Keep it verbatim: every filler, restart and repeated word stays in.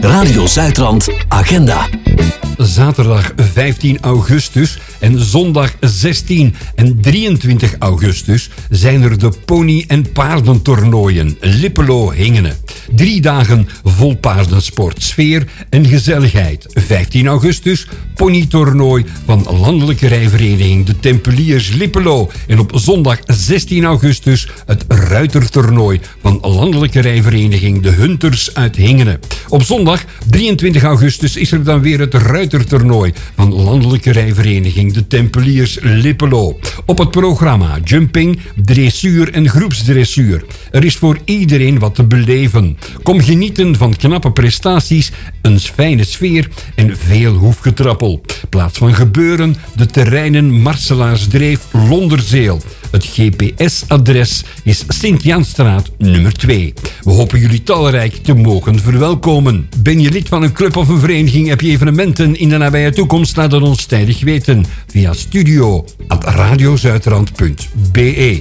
Radio Zuidrand Agenda. Zaterdag vijftien augustus en zondag zestien en drieëntwintig augustus zijn er de pony- en paardentoernooien Lippelo-Hingene. Drie dagen vol paardensport, sfeer en gezelligheid. vijftien augustus ponytoernooi van Landelijke Rijvereniging De Tempeliers Lippelo. En op zondag zestien augustus het ruitertoernooi van Landelijke Rijvereniging De Hunters uit Hingene. Op zondag drieëntwintig augustus is er dan weer het ruitertoernooi van Landelijke Rijvereniging De Tempeliers Lippelo. Op het programma jumping, dressuur en groepsdressuur. Er is voor iedereen wat te beleven. Kom genieten van knappe prestaties, een fijne sfeer en veel hoefgetrappel. Plaats van gebeuren, de terreinen Marcelaarsdreef, Londerzeel. Het G P S-adres is Sint-Janstraat nummer twee. We hopen jullie talrijk te mogen verwelkomen. Ben je lid van een club of een vereniging? Heb je evenementen in de nabije toekomst? Laat het ons tijdig weten via studio at radiozuidrand punt be.